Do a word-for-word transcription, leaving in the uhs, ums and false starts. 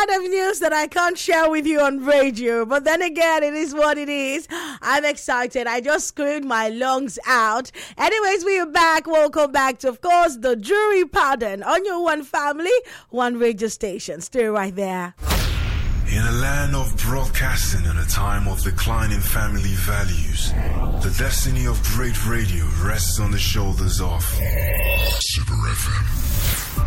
kind of news that I can't share with you on radio. But then again, it is what it is. I'm excited. I just screamed my lungs out. Anyways, we are back. Welcome back to, of course, the jury pardon on your One Family, One Radio Station. Stay right there. In a land of broadcasting and a time of declining family values, the destiny of great radio rests on the shoulders of Super F M.